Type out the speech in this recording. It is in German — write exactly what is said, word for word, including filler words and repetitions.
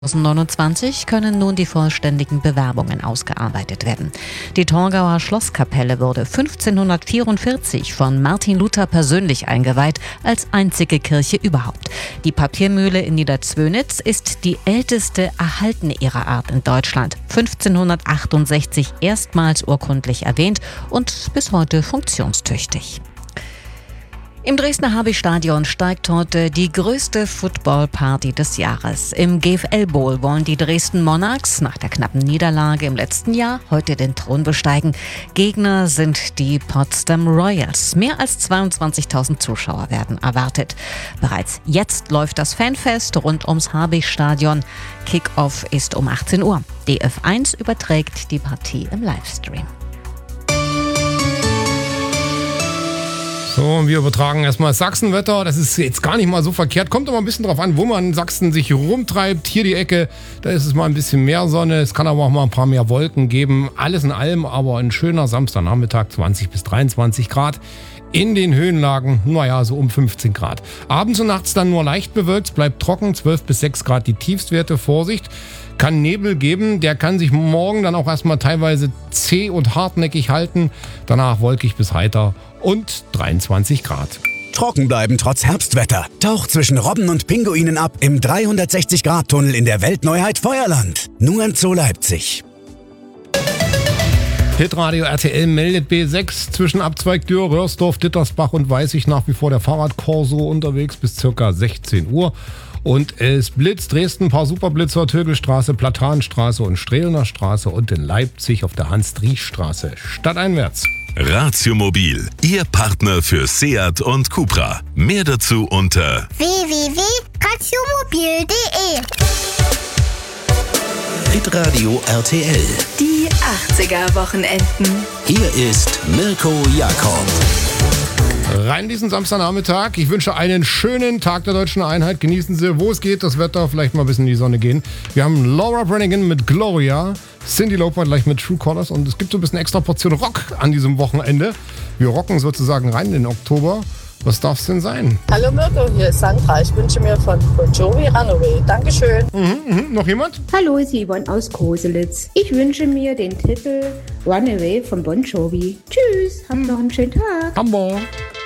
zweitausendneunundzwanzig können nun die vollständigen Bewerbungen ausgearbeitet werden. Die Torgauer Schlosskapelle wurde fünfzehnhundertvierundvierzig von Martin Luther persönlich eingeweiht, als einzige Kirche überhaupt. Die Papiermühle in Niederzwönitz ist die älteste erhaltene ihrer Art in Deutschland. fünfzehnhundertachtundsechzig erstmals urkundlich erwähnt und bis heute funktionstüchtig. Im Dresdner Habicht-Stadion steigt heute die größte Football-Party des Jahres. Im G F L Bowl wollen die Dresden Monarchs nach der knappen Niederlage im letzten Jahr heute den Thron besteigen. Gegner sind die Potsdam Royals. Mehr als zweiundzwanzigtausend Zuschauer werden erwartet. Bereits jetzt läuft das Fanfest rund ums Habicht-Stadion. Kick-Off ist um achtzehn Uhr. D F eins überträgt die Partie im Livestream. So, und wir übertragen erstmal Sachsenwetter. Das ist jetzt gar nicht mal so verkehrt. Kommt aber ein bisschen drauf an, wo man in Sachsen sich rumtreibt. Hier die Ecke, da ist es mal ein bisschen mehr Sonne. Es kann aber auch mal ein paar mehr Wolken geben. Alles in allem aber ein schöner Samstagnachmittag, zwanzig bis dreiundzwanzig Grad. In den Höhenlagen, naja, so um fünfzehn Grad. Abends und nachts dann nur leicht bewölkt, bleibt trocken, zwölf bis sechs Grad die Tiefstwerte. Vorsicht, kann Nebel geben, der kann sich morgen dann auch erstmal teilweise zäh und hartnäckig halten. Danach wolkig bis heiter und dreiundzwanzig Grad. Trocken bleiben trotz Herbstwetter. Tauch zwischen Robben und Pinguinen ab im dreihundertsechzig Grad Tunnel in der Weltneuheit Feuerland. Nur in Zoo Leipzig. Hitradio R T L meldet B sechs zwischen Abzweig Dürr, Röhrsdorf, Dittersbach und Weißig nach wie vor der Fahrradkorso unterwegs bis circa sechzehn Uhr. Und es blitzt Dresden, paar Superblitzer, Tögelstraße, Platanstraße und Strehlener Straße und in Leipzig auf der Hans-Driesch-Straße stadteinwärts. Ratio Mobil, Ihr Partner für Seat und Cupra. Mehr dazu unter w w w punkt ratiomobil punkt de. Hitradio R T L. Die achtziger-Wochenenden. Hier ist Mirko Jakob. Rein diesen Samstagnachmittag. Ich wünsche einen schönen Tag der Deutschen Einheit. Genießen Sie, wo es geht, das Wetter, vielleicht mal ein bisschen in die Sonne gehen. Wir haben Laura Branigan mit Gloria, Cyndi Lauper gleich mit True Colors und es gibt so ein bisschen extra Portion Rock an diesem Wochenende. Wir rocken sozusagen rein in den Oktober. Was darf es denn sein? Hallo Mirko, hier ist Sandra. Ich wünsche mir von Bon Jovi Runaway. Dankeschön. Mhm, mhm. Noch jemand? Hallo, ist Yvonne aus Koselitz. Ich wünsche mir den Titel Runaway von Bon Jovi. Tschüss, habt noch einen schönen Tag. Hamburg.